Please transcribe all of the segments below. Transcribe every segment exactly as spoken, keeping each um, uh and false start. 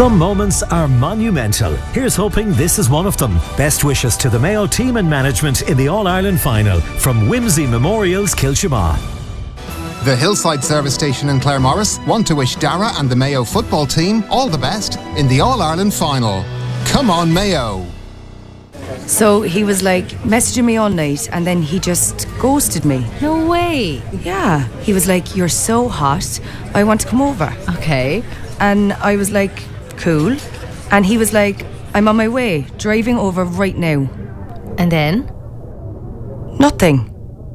Some moments are monumental. Here's hoping this is one of them. Best wishes to the Mayo team and management in the All-Ireland final from Whimsy Memorials, Kilchima. The Hillside Service Station in Claremorris want to wish Dara and the Mayo football team all the best in the All-Ireland final. Come on, Mayo! So he was like messaging me all night and then he just ghosted me. No way. Yeah. He was like, "You're so hot, I want to come over." Okay. And I was like, "Cool." And he was like, "I'm on my way, driving over right now." And then? Nothing.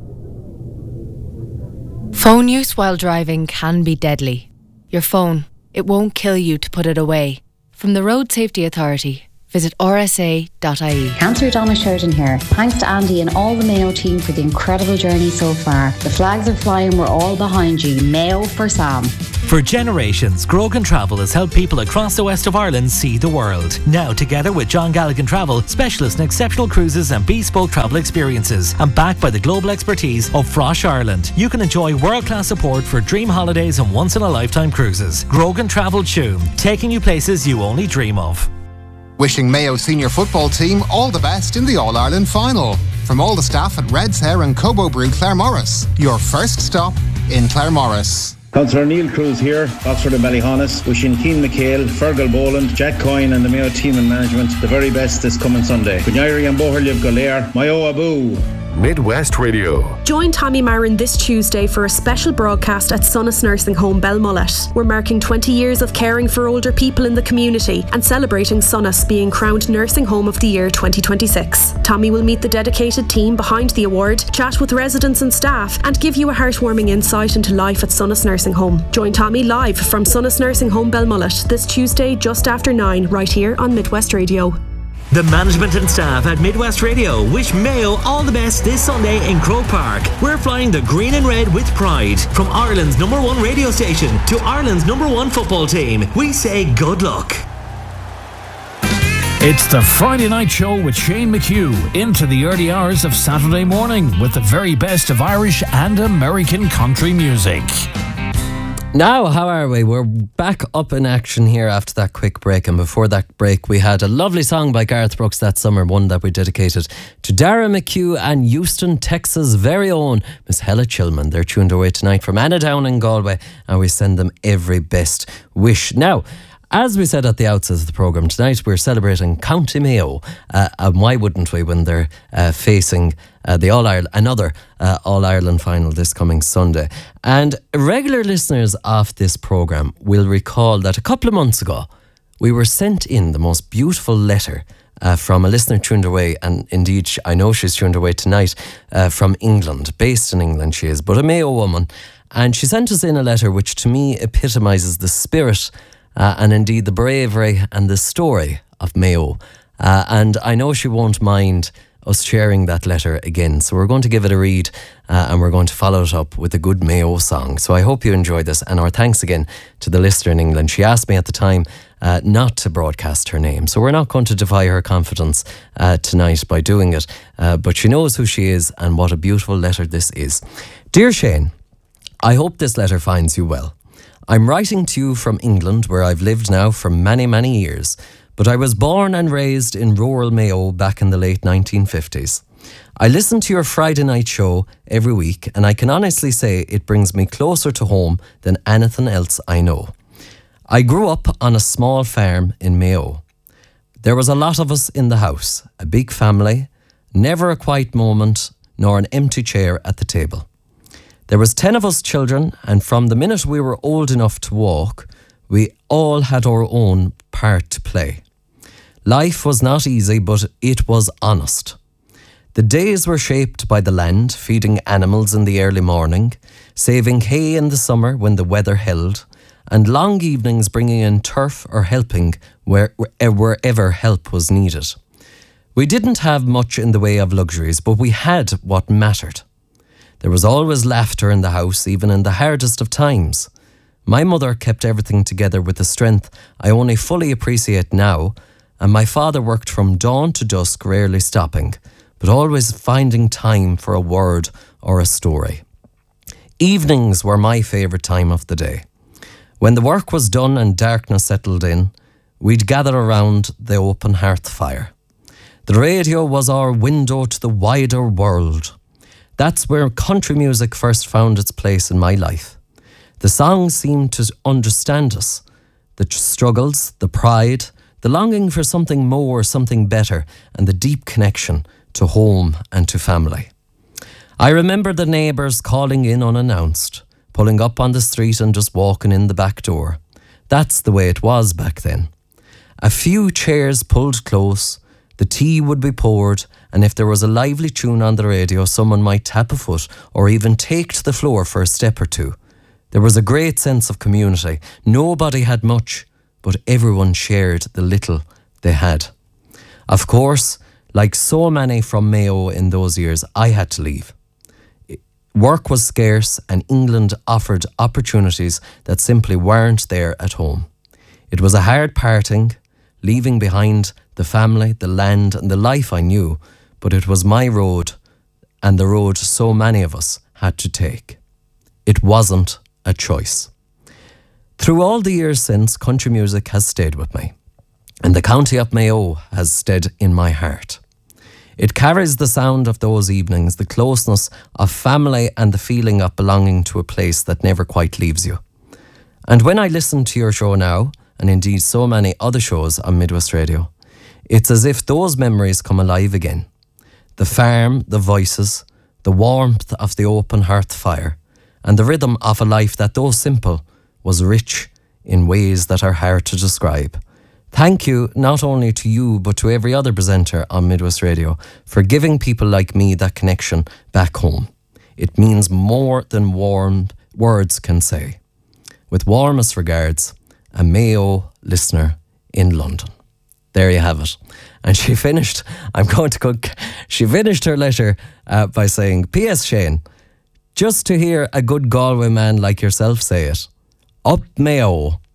Phone use while driving can be deadly. Your phone, it won't kill you to put it away. From the Road Safety Authority, visit r s a dot i e. Councillor Donna Sheridan here. Thanks to Andy and all the Mayo team for the incredible journey so far. The flags are flying, we're all behind you. Mayo for Sam. For generations, Grogan Travel has helped people across the west of Ireland see the world. Now, together with John Galligan Travel, specialists in exceptional cruises and bespoke travel experiences, and backed by the global expertise of Frosh Ireland, you can enjoy world-class support for dream holidays and once-in-a-lifetime cruises. Grogan Travel Tuam, taking you places you only dream of. Wishing Mayo senior football team all the best in the All-Ireland final. From all the staff at Red's Hair and Cobo Brew Claremorris, your first stop in Claremorris. Councillor Neil Cruz here, Oxford and Ballyhonus, wishing Keane McHale, Fergal Boland, Jack Coyne and the Mayo team and management the very best this coming Sunday. Gunyari and Boherliv Golair, Mayo Abu. Midwest Radio. Join Tommy Marin this Tuesday for a special broadcast at Sonas Nursing Home Belmullet. We're marking twenty years of caring for older people in the community and celebrating Sonas being crowned Nursing Home of the Year twenty twenty-six. Tommy will meet the dedicated team behind the award, chat with residents and staff, and give you a heartwarming insight into life at Sonas Nursing Home. Join Tommy live from Sonas Nursing Home Belmullet this Tuesday just after nine, right here on Midwest Radio. The management and staff at Midwest Radio wish Mayo all the best this Sunday in Croke Park. We're flying the green and red with pride. From Ireland's number one radio station to Ireland's number one football team, we say good luck. It's the Friday Night Show with Shane McHugh into the early hours of Saturday morning with the very best of Irish and American country music. Now, how are we? We're back up in action here after that quick break, and before that break we had a lovely song by Garth Brooks that summer, one that we dedicated to Dara McHugh and Houston, Texas' very own Miss Hella Chillman. They're tuned away tonight from Anna Down in Galway, and we send them every best wish. Now, as we said at the outset of the programme, tonight we're celebrating County Mayo, uh, and why wouldn't we when they're uh, facing uh, the All-Ireland, another uh, All-Ireland final this coming Sunday. And regular listeners of this programme will recall that a couple of months ago we were sent in the most beautiful letter uh, from a listener tuned away, and indeed I know she's tuned away tonight, uh, from England, based in England she is, but a Mayo woman, and she sent us in a letter which to me epitomises the spirit Uh, and indeed the bravery and the story of Mayo. Uh, and I know she won't mind us sharing that letter again. So we're going to give it a read uh, and we're going to follow it up with a good Mayo song. So I hope you enjoy this. And our thanks again to the listener in England. She asked me at the time uh, not to broadcast her name. So we're not going to defy her confidence uh, tonight by doing it. Uh, but she knows who she is and what a beautiful letter this is. Dear Shane, I hope this letter finds you well. I'm writing to you from England, where I've lived now for many, many years, but I was born and raised in rural Mayo back in the late nineteen fifties. I listen to your Friday night show every week, and I can honestly say it brings me closer to home than anything else I know. I grew up on a small farm in Mayo. There was a lot of us in the house, a big family, never a quiet moment, nor an empty chair at the table. There was ten of us children, and from the minute we were old enough to walk, we all had our own part to play. Life was not easy, but it was honest. The days were shaped by the land, feeding animals in the early morning, saving hay in the summer when the weather held, and long evenings bringing in turf or helping where, wherever help was needed. We didn't have much in the way of luxuries, but we had what mattered. There was always laughter in the house, even in the hardest of times. My mother kept everything together with a strength I only fully appreciate now, and my father worked from dawn to dusk, rarely stopping, but always finding time for a word or a story. Evenings were my favourite time of the day. When the work was done and darkness settled in, we'd gather around the open hearth fire. The radio was our window to the wider world. That's where country music first found its place in my life. The songs seemed to understand us, the struggles, the pride, the longing for something more, something better, and the deep connection to home and to family. I remember the neighbours calling in unannounced, pulling up on the street and just walking in the back door. That's the way it was back then. A few chairs pulled close, the tea would be poured, and if there was a lively tune on the radio, someone might tap a foot or even take to the floor for a step or two. There was a great sense of community. Nobody had much, but everyone shared the little they had. Of course, like so many from Mayo in those years, I had to leave. Work was scarce and England offered opportunities that simply weren't there at home. It was a hard parting, leaving behind the family, the land and the life I knew, but it was my road and the road so many of us had to take. It wasn't a choice. Through all the years since, country music has stayed with me, and the county of Mayo has stayed in my heart. It carries the sound of those evenings, the closeness of family and the feeling of belonging to a place that never quite leaves you. And when I listen to your show now, and indeed so many other shows on Midwest Radio, it's as if those memories come alive again. The farm, the voices, the warmth of the open hearth fire, and the rhythm of a life that, though simple, was rich in ways that are hard to describe. Thank you not only to you but to every other presenter on Midwest Radio for giving people like me that connection back home. It means more than warm words can say. With warmest regards, a Mayo listener in London. There you have it. And she finished, I'm going to cook, she finished her letter uh, by saying, P S Shane, just to hear a good Galway man like yourself say it, up Mayo.